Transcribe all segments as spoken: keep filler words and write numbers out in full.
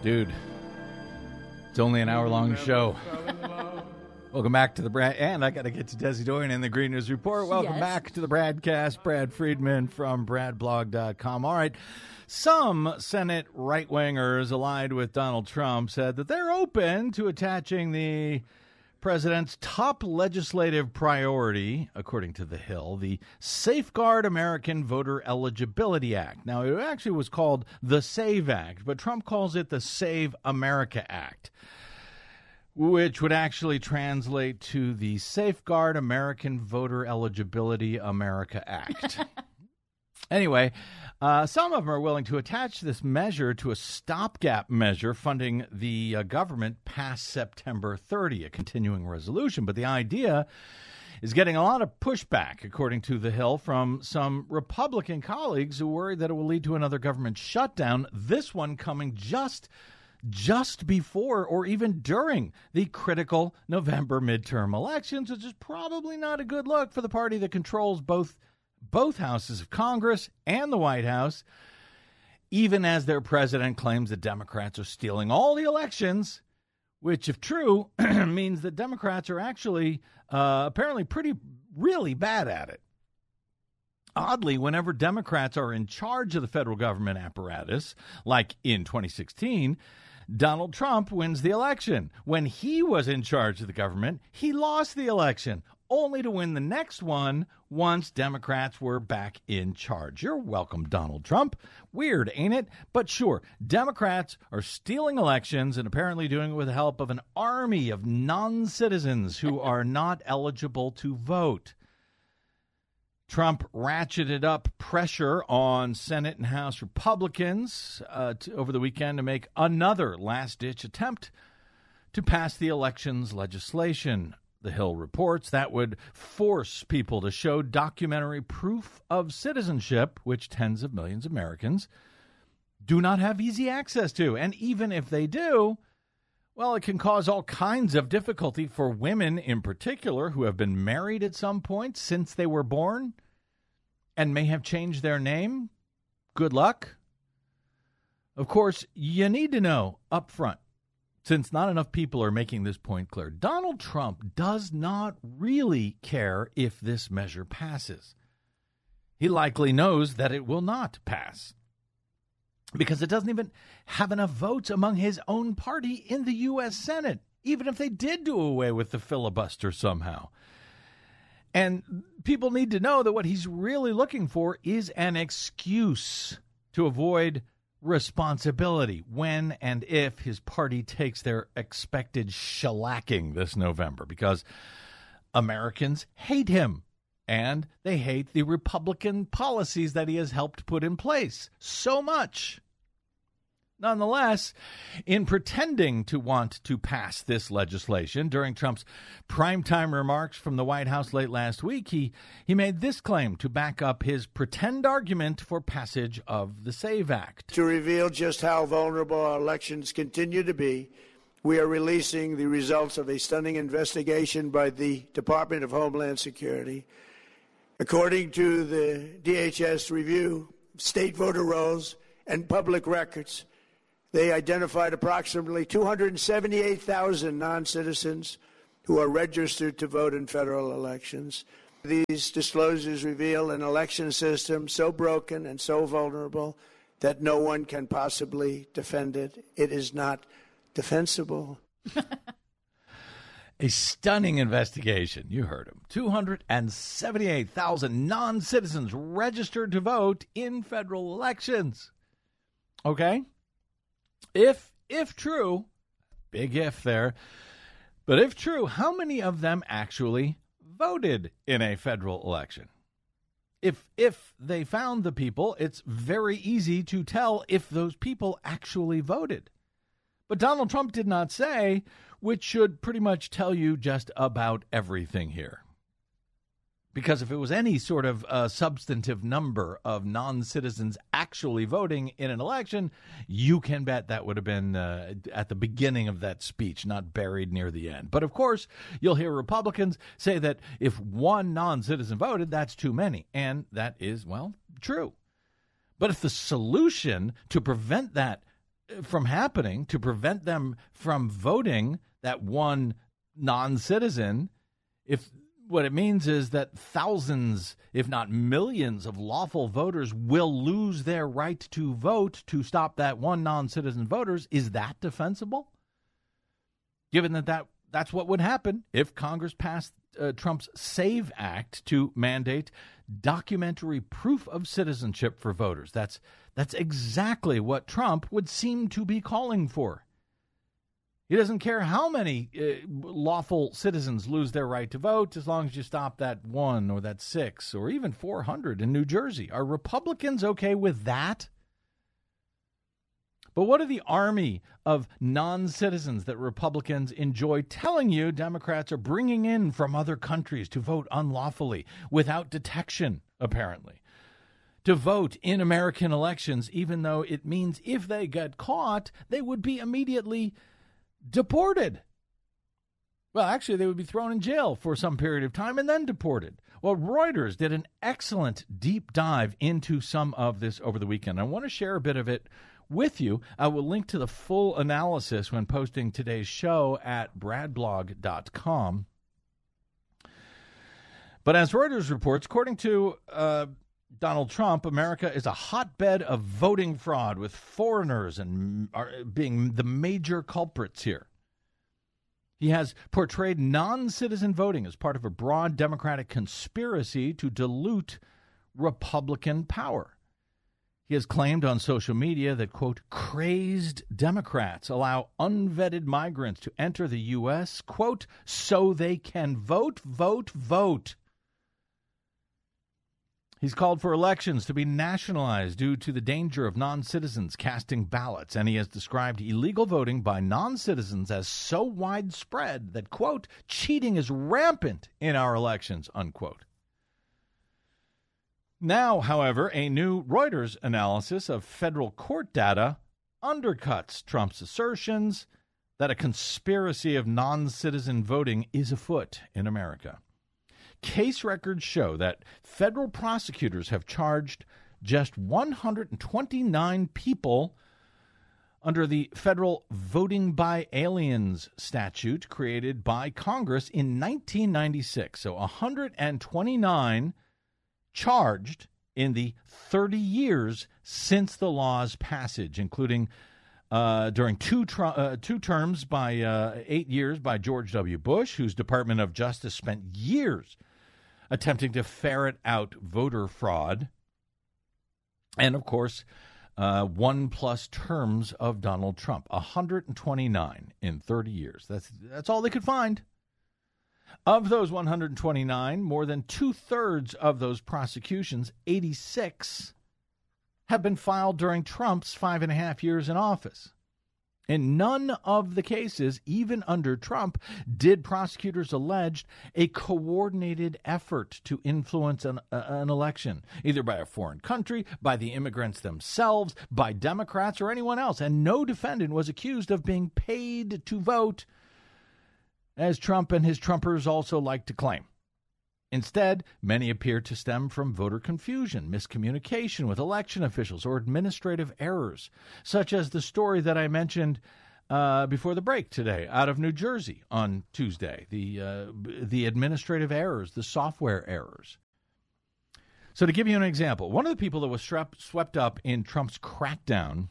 Dude, it's only an hour-long show. Welcome back to the Brad, and I got to get to Desi Doyen in the Green News Report. Welcome yes. back to the Bradcast. Brad Friedman from brad blog dot com. All right, some Senate right-wingers allied with Donald Trump said that they're open to attaching the president's top legislative priority, according to The Hill, the Safeguard American Voter Eligibility Act. Now, it actually was called the SAVE Act, but Trump calls it the Save America Act, which would actually translate to the Safeguard American Voter Eligibility America Act. Anyway, uh, some of them are willing to attach this measure to a stopgap measure funding the uh, government past September thirtieth, a continuing resolution. But the idea is getting a lot of pushback, according to The Hill, from some Republican colleagues who worry that it will lead to another government shutdown, this one coming just just before or even during the critical November midterm elections, which is probably not a good look for the party that controls both both houses of Congress and the White House, even as their president claims that Democrats are stealing all the elections, which, if true, means that Democrats are actually uh, apparently pretty, really bad at it. Oddly, whenever Democrats are in charge of the federal government apparatus, like in twenty sixteen, Donald Trump wins the election. When he was in charge of the government, he lost the election, only to win the next one once Democrats were back in charge. You're welcome, Donald Trump. Weird, ain't it? But sure, Democrats are stealing elections and apparently doing it with the help of an army of non-citizens who are not eligible to vote. Trump ratcheted up pressure on Senate and House Republicans uh, to, over the weekend to make another last-ditch attempt to pass the elections legislation. The Hill reports that would force people to show documentary proof of citizenship, which tens of millions of Americans do not have easy access to. And even if they do, well, it can cause all kinds of difficulty for women in particular who have been married at some point since they were born and may have changed their name. Good luck. Of course, you need to know up front, since not enough people are making this point clear, Donald Trump does not really care if this measure passes. He likely knows that it will not pass because it doesn't even have enough votes among his own party in the U S Senate, even if they did do away with the filibuster somehow. And people need to know that what he's really looking for is an excuse to avoid responsibility when and if his party takes their expected shellacking this November, because Americans hate him and they hate the Republican policies that he has helped put in place so much. Nonetheless, in pretending to want to pass this legislation, during Trump's primetime remarks from the White House late last week, he, he made this claim to back up his pretend argument for passage of the SAVE Act. To reveal just how vulnerable our elections continue to be, we are releasing the results of a stunning investigation by the Department of Homeland Security. According to the D H S review, state voter rolls and public records, they identified approximately two hundred seventy-eight thousand non-citizens who are registered to vote in federal elections. These disclosures reveal an election system so broken and so vulnerable that no one can possibly defend it. It is not defensible. A stunning investigation. You heard him. two hundred seventy-eight thousand non-citizens registered to vote in federal elections. Okay? If, if true, big if there, but if true, how many of them actually voted in a federal election? If, if they found the people, it's very easy to tell if those people actually voted. But Donald Trump did not say, which should pretty much tell you just about everything here. Because if it was any sort of uh, substantive number of non-citizens actually voting in an election, you can bet that would have been uh, at the beginning of that speech, not buried near the end. But of course, you'll hear Republicans say that if one non-citizen voted, that's too many. And that is, well, true. But if the solution to prevent that from happening, to prevent them from voting that one non-citizen, if what it means is that thousands, if not millions, of lawful voters will lose their right to vote to stop that one non-citizen voters, is that defensible? Given that, that that's what would happen if Congress passed uh, Trump's SAVE Act to mandate documentary proof of citizenship for voters. That's that's exactly what Trump would seem to be calling for. He doesn't care how many uh, lawful citizens lose their right to vote, as long as you stop that one or that six or even four hundred in New Jersey. Are Republicans okay with that? But what are the army of non-citizens that Republicans enjoy telling you Democrats are bringing in from other countries to vote unlawfully, without detection, apparently, to vote in American elections, even though it means if they get caught, they would be immediately deported? Well, actually, they would be thrown in jail for some period of time and then deported. Well, Reuters did an excellent deep dive into some of this over the weekend. I want to share a bit of it with you. I will link to the full analysis when posting today's show at brad blog dot com. But as Reuters reports, according to uh, Donald Trump, America is a hotbed of voting fraud, with foreigners and are being the major culprits here. He has portrayed non-citizen voting as part of a broad Democratic conspiracy to dilute Republican power. He has claimed on social media that, quote, crazed Democrats allow unvetted migrants to enter the U S, quote, so they can vote, vote, vote. He's called for elections to be nationalized due to the danger of non-citizens casting ballots, and he has described illegal voting by non-citizens as so widespread that, quote, cheating is rampant in our elections, unquote. Now, however, a new Reuters analysis of federal court data undercuts Trump's assertions that a conspiracy of non-citizen voting is afoot in America. Case records show that federal prosecutors have charged just one hundred twenty-nine people under the federal Voting by Aliens statute created by Congress in nineteen ninety-six. So one hundred twenty-nine charged in the thirty years since the law's passage, including uh, during two tr- uh, two terms by uh, eight years by George W. Bush, whose Department of Justice spent years attempting to ferret out voter fraud, and, of course, uh, one-plus terms of Donald Trump, one hundred twenty-nine in thirty years. That's that's all they could find. Of those one hundred twenty-nine, more than two-thirds of those prosecutions, eighty-six, have been filed during Trump's five and a half years in office. In none of the cases, even under Trump, did prosecutors allege a coordinated effort to influence an, uh, an election, either by a foreign country, by the immigrants themselves, by Democrats, or anyone else. And no defendant was accused of being paid to vote, as Trump and his Trumpers also like to claim. Instead, many appear to stem from voter confusion, miscommunication with election officials, or administrative errors, such as the story that I mentioned uh, before the break today out of New Jersey on Tuesday, the uh, the administrative errors, the software errors. So to give you an example, one of the people that was swept up in Trump's crackdown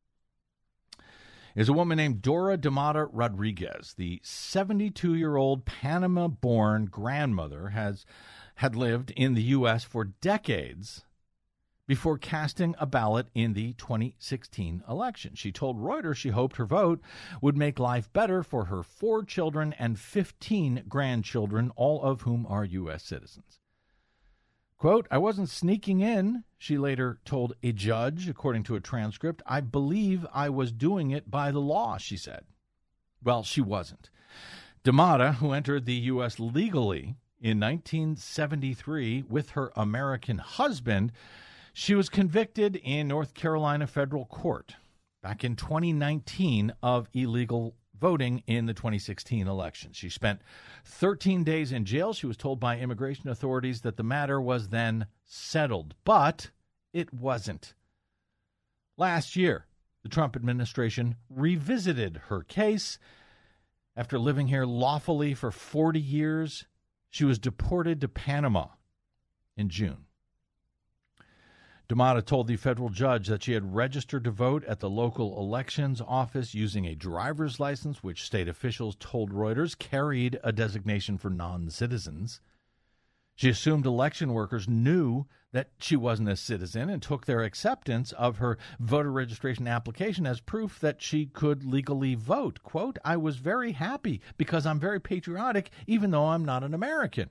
is a woman named Dora Damata Rodriguez. The seventy-two-year-old Panama-born grandmother has had lived in the U S for decades before casting a ballot in the twenty sixteen election. She told Reuters she hoped her vote would make life better for her four children and fifteen grandchildren, all of whom are U S citizens. Quote, I wasn't sneaking in, she later told a judge, according to a transcript. I believe I was doing it by the law, she said. Well, she wasn't. Damata, who entered the U S legally in nineteen seventy-three with her American husband, she was convicted in North Carolina federal court back in twenty nineteen of illegal voting in the twenty sixteen election. She spent thirteen days in jail. She was told by immigration authorities that the matter was then settled, but it wasn't. Last year, the Trump administration revisited her case. After living here lawfully for forty years, she was deported to Panama in June. D'Amata told the federal judge that she had registered to vote at the local elections office using a driver's license, which state officials told Reuters carried a designation for non-citizens. She assumed election workers knew that she wasn't a citizen and took their acceptance of her voter registration application as proof that she could legally vote. Quote, "I was very happy because I'm very patriotic, even though I'm not an American."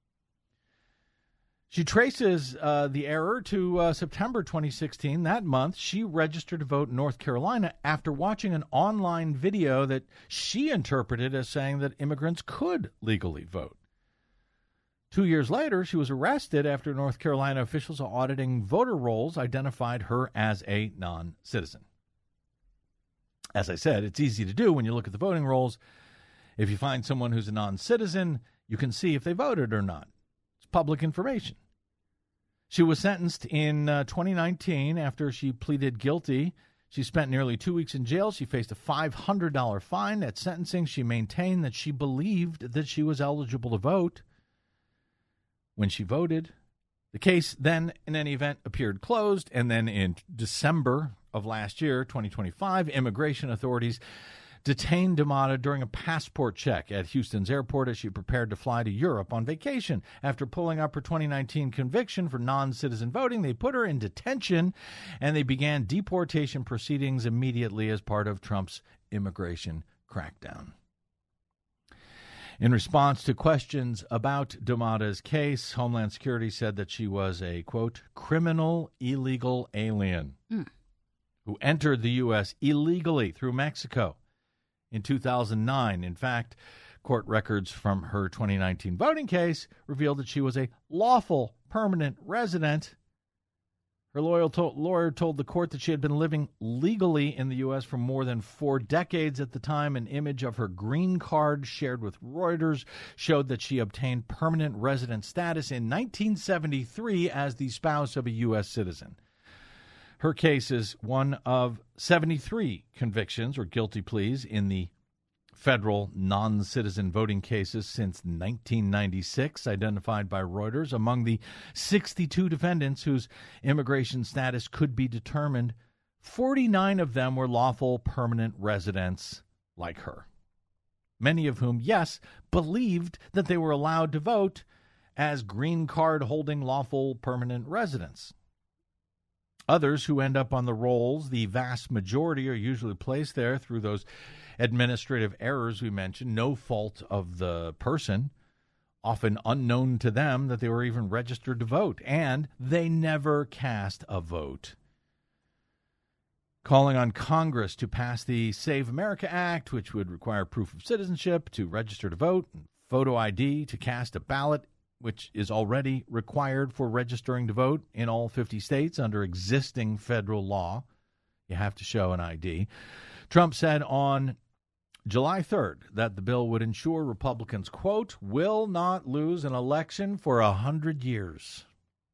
She traces uh, the error to uh, September twenty sixteen. That month, she registered to vote in North Carolina after watching an online video that she interpreted as saying that immigrants could legally vote. Two years later, she was arrested after North Carolina officials auditing voter rolls identified her as a non-citizen. As I said, it's easy to do when you look at the voting rolls. If you find someone who's a non-citizen, you can see if they voted or not. It's public information. She was sentenced in uh, twenty nineteen after she pleaded guilty. She spent nearly two weeks in jail. She faced a five hundred dollars fine. At sentencing, she maintained that she believed that she was eligible to vote when she voted. The case then, in any event, appeared closed. And then in December of last year, twenty twenty-five, immigration authorities detained D'Amata during a passport check at Houston's airport as she prepared to fly to Europe on vacation. After pulling up her twenty nineteen conviction for non-citizen voting, they put her in detention, and they began deportation proceedings immediately as part of Trump's immigration crackdown. In response to questions about D'Amata's case, Homeland Security said that she was a, quote, criminal illegal alien mm. who entered the U S illegally through Mexico in two thousand nine. In fact, court records from her twenty nineteen voting case revealed that she was a lawful permanent resident. Her lawyer told, lawyer told the court that she had been living legally in the U S for more than four decades at the time. An image of her green card shared with Reuters showed that she obtained permanent resident status in nineteen seventy-three as the spouse of a U S citizen. Her case is one of seventy-three convictions or guilty pleas in the federal non-citizen voting cases since nineteen ninety-six, identified by Reuters. Among the sixty-two defendants whose immigration status could be determined, forty-nine of them were lawful permanent residents like her, many of whom, yes, believed that they were allowed to vote as green card-holding lawful permanent residents. Others who end up on the rolls, the vast majority, are usually placed there through those administrative errors we mentioned, no fault of the person, often unknown to them that they were even registered to vote, and they never cast a vote. Calling on Congress to pass the Save America Act, which would require proof of citizenship to register to vote, and photo I D to cast a ballot, which is already required for registering to vote in all fifty states under existing federal law. You have to show an I D. Trump said on July third that the bill would ensure Republicans, quote, will not lose an election for a hundred years.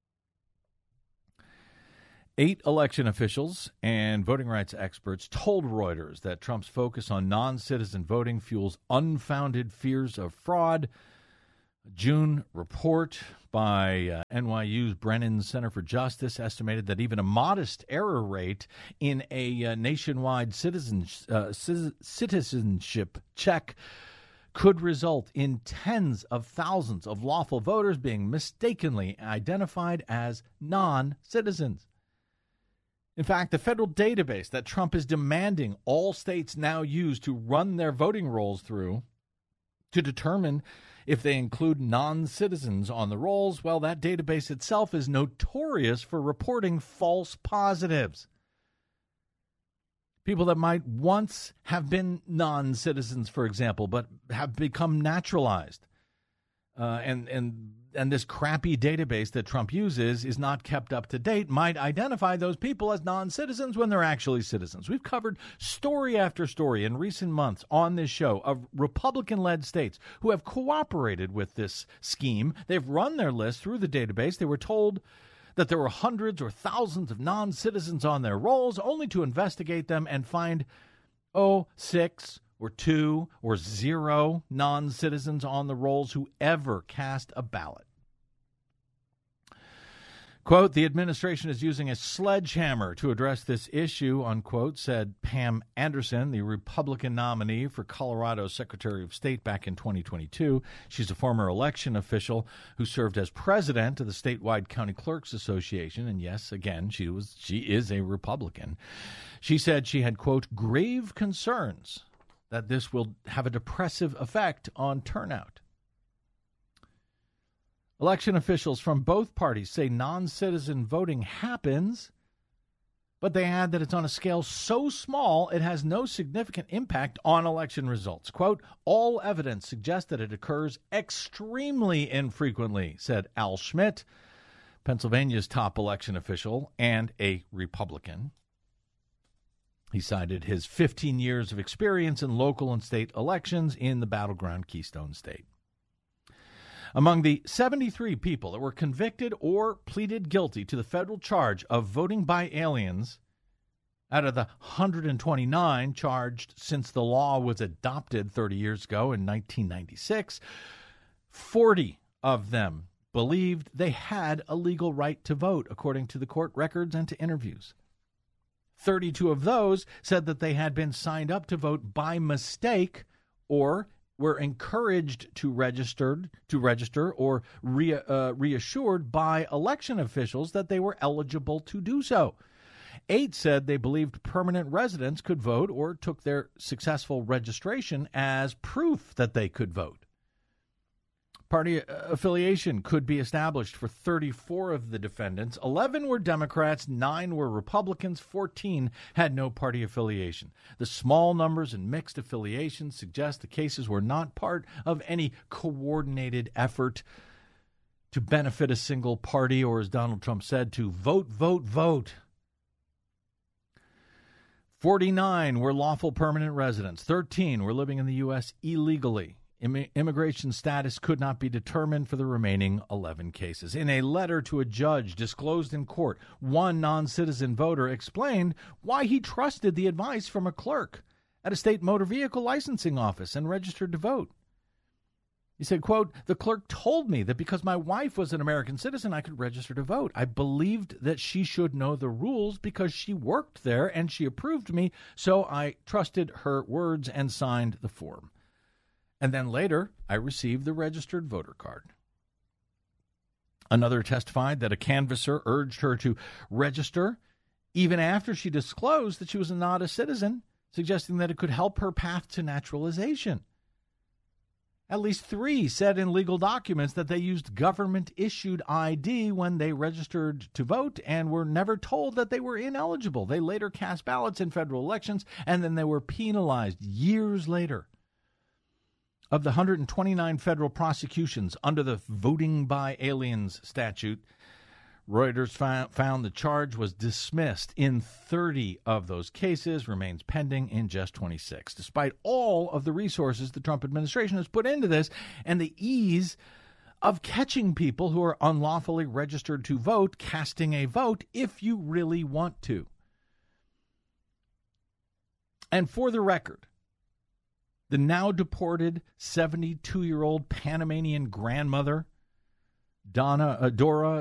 Eight election officials and voting rights experts told Reuters that Trump's focus on non-citizen voting fuels unfounded fears of fraud. A June report by uh, N Y U's Brennan Center for Justice estimated that even a modest error rate in a uh, nationwide citizen, uh, c- citizenship check could result in tens of thousands of lawful voters being mistakenly identified as non-citizens. In fact, the federal database that Trump is demanding all states now use to run their voting rolls through to determine if they include non-citizens on the rolls, well, that database itself is notorious for reporting false positives. People that might once have been non-citizens, for example, but have become naturalized. Uh, and, and, and this crappy database that Trump uses is not kept up to date, might identify those people as non-citizens when they're actually citizens. We've covered story after story in recent months on this show of Republican-led states who have cooperated with this scheme. They've run their list through the database. They were told that there were hundreds or thousands of non-citizens on their rolls, only to investigate them and find, oh, six or two or zero non-citizens on the rolls who ever cast a ballot. Quote, the administration is using a sledgehammer to address this issue, unquote, said Pam Anderson, the Republican nominee for Colorado's Secretary of State back in twenty twenty-two. She's a former election official who served as president of the statewide County Clerks Association. And yes, again, she was she is a Republican. She said she had, quote, grave concerns that this will have a depressive effect on turnout. Election officials from both parties say non-citizen voting happens, but they add that it's on a scale so small it has no significant impact on election results. Quote, all evidence suggests that it occurs extremely infrequently, said Al Schmidt, Pennsylvania's top election official and a Republican. He cited his fifteen years of experience in local and state elections in the battleground Keystone State. Among the seventy-three people that were convicted or pleaded guilty to the federal charge of voting by aliens, out of the one hundred twenty-nine charged since the law was adopted thirty years ago in nineteen ninety-six, forty of them believed they had a legal right to vote, according to the court records and to interviews. thirty-two of those said that they had been signed up to vote by mistake or were encouraged to registered to register or re, uh, reassured by election officials that they were eligible to do so. Eight said they believed permanent residents could vote or took their successful registration as proof that they could vote. Party affiliation could be established for thirty-four of the defendants. eleven were Democrats, nine were Republicans, fourteen had no party affiliation. The small numbers and mixed affiliations suggest the cases were not part of any coordinated effort to benefit a single party, or as Donald Trump said, to vote, vote, vote. forty-nine were lawful permanent residents. thirteen were living in the U S illegally. Immigration status could not be determined for the remaining eleven cases. In a letter to a judge disclosed in court, one non-citizen voter explained why he trusted the advice from a clerk at a state motor vehicle licensing office and registered to vote. He said, quote, the clerk told me that because my wife was an American citizen, I could register to vote. I believed that she should know the rules because she worked there and she approved me, so I trusted her words and signed the form. And then later, I received the registered voter card. Another testified that a canvasser urged her to register even after she disclosed that she was not a citizen, suggesting that it could help her path to naturalization. At least three said in legal documents that they used government-issued I D when they registered to vote and were never told that they were ineligible. They later cast ballots in federal elections, and then they were penalized years later. Of the one hundred twenty-nine federal prosecutions under the Voting by Aliens statute, Reuters found, found the charge was dismissed in thirty of those cases, remains pending in just twenty-six. Despite all of the resources the Trump administration has put into this and the ease of catching people who are unlawfully registered to vote, casting a vote if you really want to. And for the record, the now deported seventy-two-year-old Panamanian grandmother, Donna uh, Dora